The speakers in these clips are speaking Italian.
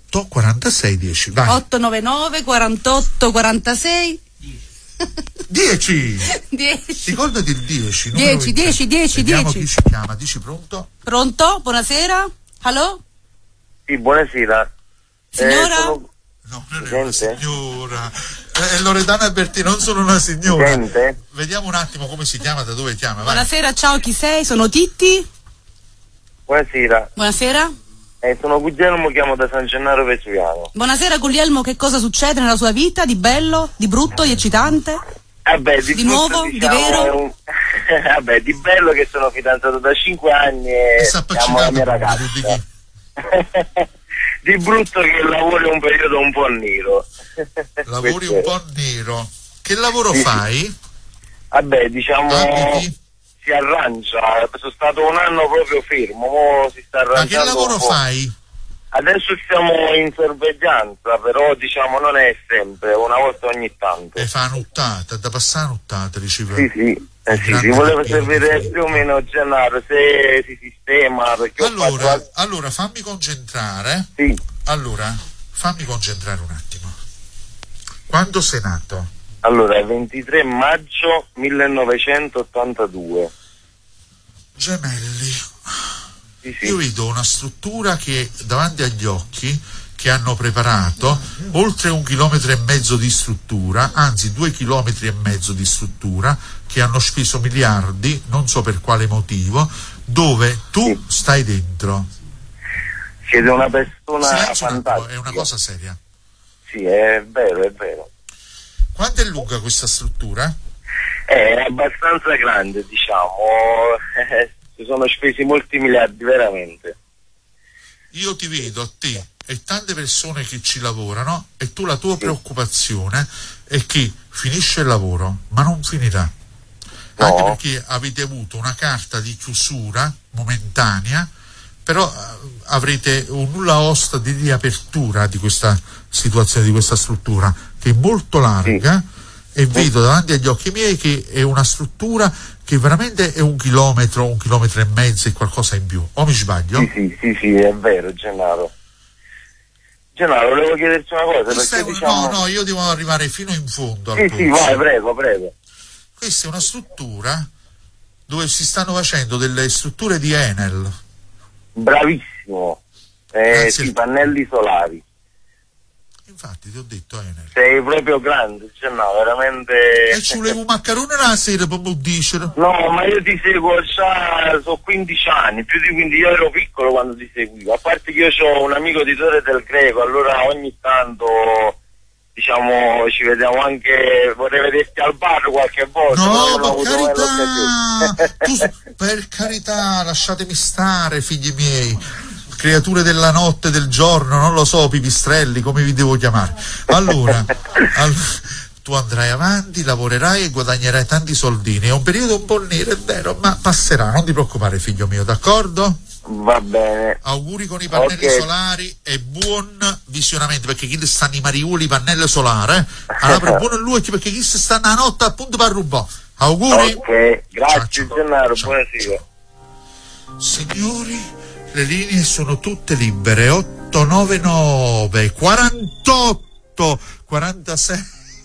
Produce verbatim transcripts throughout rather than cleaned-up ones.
quarantotto quarantasei dieci. Vai. otto nove nove quarantotto quarantasei dieci. dieci. Ricordati il dieci. dieci, dieci, dieci, Vediamo dieci. chi ci chiama. Dici pronto? Pronto? Buonasera? Allo? Sì, buonasera. Signora? Eh, sono... No, non è una signora. È Loredana Bertini, non sono una signora. Sente? Vediamo un attimo come si chiama, da dove chiama. Vai. Buonasera, ciao, chi sei? Sono Titti. Buonasera. Buonasera. Eh, sono Guglielmo, chiamo da San Gennaro Vesuviano. Buonasera Guglielmo, che cosa succede nella sua vita? Di bello, di brutto, di eccitante? Vabbè, di, Di brutto, nuovo? diciamo, Di vero? è un... Vabbè, di bello che sono fidanzato da cinque anni e amo la mia ragazza. Di chi? Di brutto che il lavoro è un periodo un po' nero. Lavori un po' nero. Che lavoro sì, fai? Sì. Vabbè, diciamo... Abiti? Si arrangia, sono stato un anno proprio fermo, mo si sta arrangiando. Ma che lavoro un po'. fai? Adesso siamo in sorveglianza, però diciamo non è sempre, una volta ogni tanto. E fa nottata, da passare nottata, diceva. Sì, sì, eh, sì, si voleva sapere più o meno Gennaro se si sistema. Perché allora, ho fatto... allora fammi concentrare. Sì. Allora, fammi concentrare un attimo. Quando sei nato? Allora, ventitré maggio millenovecentottantadue. Gemelli. Sì, sì. Io vedo una struttura che davanti agli occhi, che hanno preparato oltre un chilometro e mezzo di struttura, anzi due chilometri e mezzo di struttura, che hanno speso miliardi, non so per quale motivo, dove tu sì. stai dentro. Siete una persona Silenzio, fantastica. è una cosa seria. Sì, è vero, è vero. Quanto è lunga questa struttura? È abbastanza grande, diciamo. Si sono spesi molti miliardi, veramente. Io ti vedo a te e tante persone che ci lavorano, e tu la tua sì. preoccupazione è che finisce il lavoro, ma non finirà. No. Anche perché avete avuto una carta di chiusura momentanea, però uh, avrete un nulla osta di riapertura di questa situazione, di questa struttura, che è molto larga, sì. e vedo davanti agli occhi miei che è una struttura che veramente è un chilometro, un chilometro e mezzo e qualcosa in più. O mi sbaglio? Sì, sì, sì, sì, è vero, Gennaro. Gennaro, volevo chiederti una cosa. Questa perché, è un... diciamo... No, no, io devo arrivare fino in fondo. Sì, sì, vai, prego, prego. Questa è una struttura dove si stanno facendo delle strutture di Enel. Bravissimo. Eh, sì, il... pannelli solari. Infatti ti ho detto Enel. Sei proprio grande, cioè no, veramente. E ci volevo un maccherone la sera per dicere. No, ma io ti seguo già, sono quindici anni, più di quindici, io ero piccolo quando ti seguivo. A parte che io ho un amico di Torre del Greco, allora ogni tanto, diciamo, ci vediamo anche, vorrei vederti al bar qualche volta. No, per carità, tu, per carità, lasciatemi stare, figli miei. Creature della notte e del giorno, non lo so, pipistrelli, come vi devo chiamare. Allora, all- tu andrai avanti, lavorerai e guadagnerai tanti soldini. È un periodo un po' nero, è vero, ma passerà, non ti preoccupare, figlio mio, d'accordo? Va bene. Auguri con i pannelli okay. solari e buon visionamento, perché chi stanno i mariuli pannelli solari, eh? Allora, buono lui, perché chi stanno a notte appunto per rubare. Auguri. Ok, grazie ciao, Gennaro, ciao. buonasera. Signori, le linee sono tutte libere. Otto nove nove quarantotto quarantasei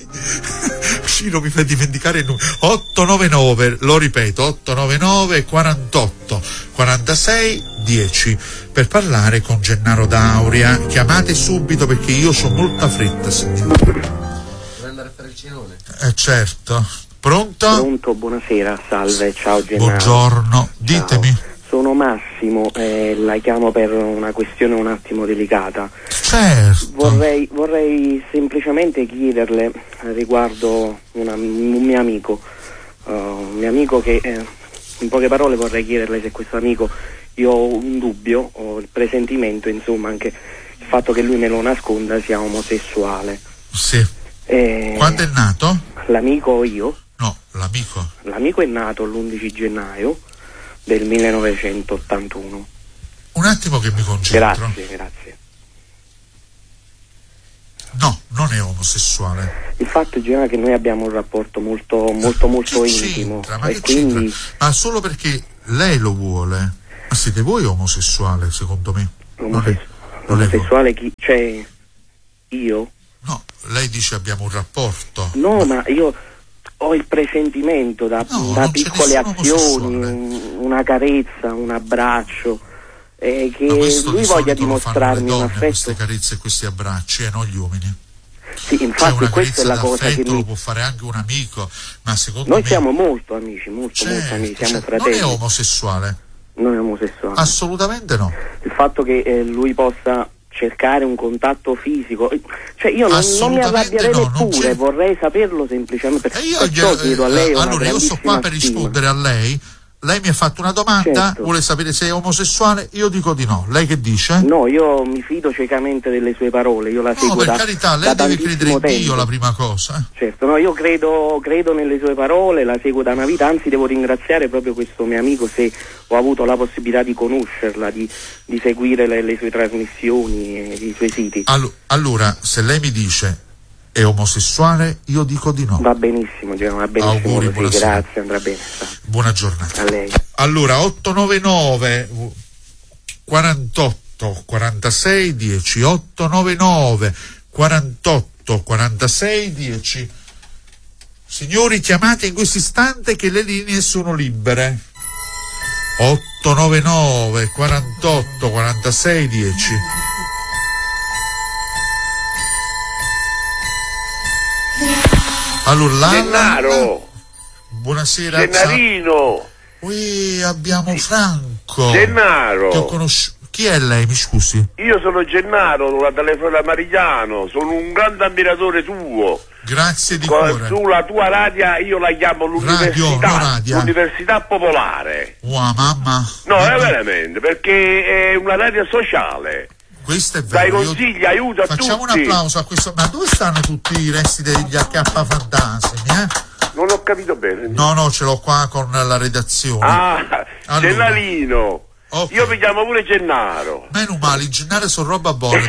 Ciro mi fa dimenticare il numero. Otto nove nove, lo ripeto, otto nove nove quarantotto quarantasei dieci, per parlare con Gennaro D'Auria. Chiamate subito perché io ho molta fretta, signori. Vuoi andare a fare il cenone? Eh certo. Pronto? Pronto, buonasera, salve, ciao Gennaro. Buongiorno, ditemi. Ciao. Sono Massimo, eh, la chiamo per una questione un attimo delicata. Certo. Vorrei, vorrei semplicemente chiederle riguardo una, un mio amico, uh, un mio amico che, eh, in poche parole vorrei chiederle se questo amico, io ho un dubbio, ho il presentimento, insomma, anche il fatto che lui me lo nasconda, sia omosessuale. Sì. Eh, Quando è nato? L'amico o io? No, l'amico. L'amico è nato l'undici gennaio del millenovecentottantuno. Un attimo che mi concentro. Grazie, grazie. No, non è omosessuale. Il fatto è che noi abbiamo un rapporto molto molto molto che intimo. C'entra? Ma e che quindi... c'entra? Ma solo perché lei lo vuole. Ma siete voi omosessuale, secondo me? Omosessu- Omosessuale chi? Cioè, io? No, lei dice abbiamo un rapporto. No, ma io ho il presentimento da, No, da non c'è piccole nessun azioni, omosessuale. un- una carezza, un abbraccio, eh, che Ma questo lui di voglia solito lo fanno le dimostrarmi un donne, affetto. queste carezze e questi abbracci, e non gli uomini. Sì, Cioè infatti una questa è carezza la cosa che d'affetto lo mi... può fare anche un amico, ma secondo Noi me siamo molto amici, molto, molto certo, amici, siamo certo, non fratelli. è omosessuale, Non è omosessuale. assolutamente no. Il fatto che eh, lui possa cercare un contatto fisico, eh, cioè io non, non mi Assolutamente arrabbierei no, non neppure, c'è- vorrei saperlo semplicemente, E io perciò glielo- chiedo a lei eh, una allora io sto qua per grandissima stima. rispondere a lei. Lei mi ha fatto una domanda, Certo. vuole sapere se è omosessuale, io dico di no. Lei che dice? No, io mi fido ciecamente delle sue parole, io la No, seguo per da, carità, da lei deve credere tantissimo in Dio, tempo. la prima cosa. eh. Certo, no, io credo, credo nelle sue parole, la seguo da una vita, anzi devo ringraziare proprio questo mio amico se ho avuto la possibilità di conoscerla, di, di seguire le, le sue trasmissioni e i suoi siti. Allo- Allora, se lei mi dice è omosessuale, io dico di no. Va benissimo, Giovanni, va benissimo, Auguri, così, buonasera. grazie, andrà bene. sta. Buona giornata. A lei. Allora, otto nove nove quarantotto quarantasei dieci, otto nove nove quarantotto quarantasei dieci. Signori, chiamate in questo istante che le linee sono libere. otto nove nove quarantotto quarantasei dieci. Allora, la, Gennaro, buonasera. Gennarino, Qui abbiamo Franco. Gennaro. Che ho conosciuto. Chi è lei, mi scusi? Io sono Gennaro, la telefono da Marigliano, sono un grande ammiratore tuo. Grazie di Co- cuore. Sulla tua radio io la chiamo Radio, l'università, no radio. l'università popolare. Wow, mamma. No, mamma. è veramente, perché è una radio sociale. Questo è Dai vero. io- consigli, aiuta a Facciamo tutti. un applauso a questo. Ma dove stanno tutti i resti degli acca fantasmi? Eh? Non ho capito bene. No, no, ce l'ho qua con la redazione. Ah, Allora. Gennarino. Ok. Io mi chiamo pure Gennaro. Meno male, in Gennaro sono roba buona.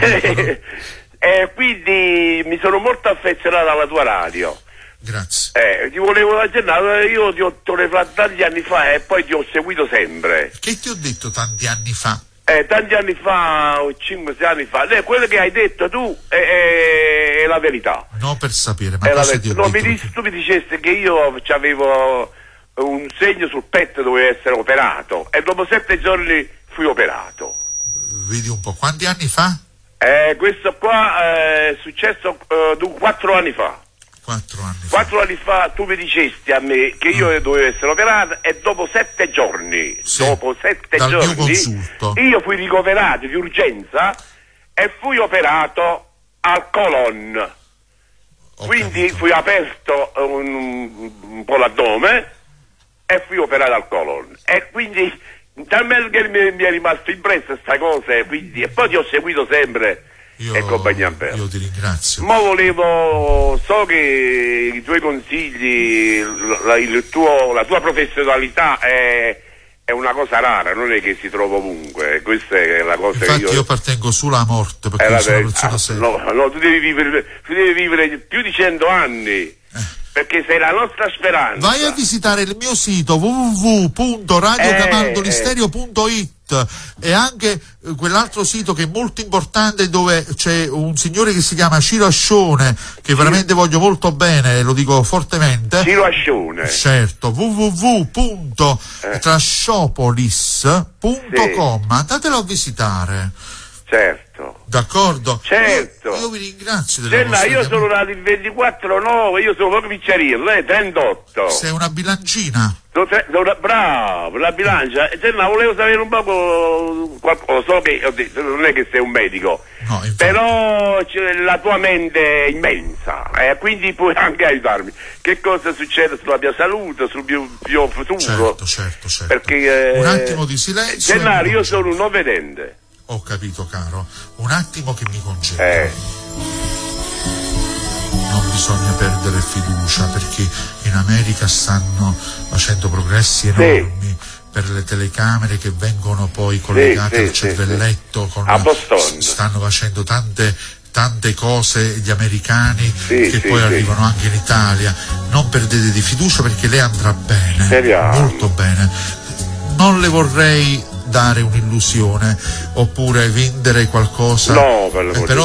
E quindi mi sono molto affezionato alla tua radio. Grazie. Eh, ti volevo da Gennaro, io ti ho telefonato tanti anni fa e poi ti ho seguito sempre. Che ti ho detto tanti anni fa? Eh, tanti anni fa, o cinque sei anni fa, eh, quello che hai detto tu è, è- è la verità. No, per sapere, ma È la cosa ver- ti ho no, mi detto? dis- tu mi dicesti che io avevo un segno sul petto, dovevo essere operato e dopo sette giorni fui operato. Vedi un po', quanti anni fa? Eh, questo qua eh, è successo eh, du- quattro anni fa. Quattro anni fa. Quattro anni fa tu mi dicesti a me che io dovevo essere operato e dopo sette giorni, Sì, dopo sette dal mio giorni, consulto. io fui ricoverato di urgenza e fui operato al colon. Ho Quindi capito. fui aperto un, un po' l'addome e fui operato al colon. E quindi talmente che mi, mi è rimasto impressa questa cosa, e quindi, e poi ti ho seguito sempre Io, e compagnia bella. io ti ringrazio. Ma volevo, so che i tuoi consigli, la, il tuo, la tua professionalità è, è una cosa rara, non è che si trova ovunque, questa è la cosa Infatti che io... io appartengo sulla morte perché è io la sono una verità. persona seria. no, no, tu devi vivere, tu devi vivere più di cento anni, perché sei la nostra speranza. Vai a visitare il mio sito w w w punto radio camaldolisterio punto it e anche eh, quell'altro sito che è molto importante, dove c'è un signore che si chiama Ciro Ascione, che veramente voglio molto bene, lo dico fortemente. Ciro Ascione. Certo, w w w punto trasciopolis punto com, andatelo a visitare. Certo. D'accordo? Certo. Io, io vi ringrazio delle Senna, vostre io chiamate. sono nato il ventiquattro nove, io sono proprio picciarillo, eh, trentotto. Sei una bilancina. Sono tre- sono- bravo, la bilancia. Senna, volevo sapere un poco qualcosa, so che ho detto, non è che sei un medico, No, infatti. però c'è la tua mente è immensa, eh, quindi puoi anche aiutarmi. Che cosa succede sulla mia salute, sul mio, mio futuro? Certo, certo, certo. Perché eh, Un attimo di silenzio. Gennaro, e io mi sono un concentro. non vedente. Ho capito, caro. Un attimo che mi concentro. Eh. Non bisogna perdere fiducia, perché in America stanno facendo progressi enormi per le telecamere che vengono poi collegate sì, al sì, cervelletto. Con, A Boston. s- stanno facendo tante tante cose gli americani Sì, che sì, poi sì. arrivano anche in Italia. Non perdete di fiducia, perché lei andrà bene, Speriamo. molto bene. Non le vorrei dare un'illusione oppure vendere qualcosa. No, per l'amor di eh, però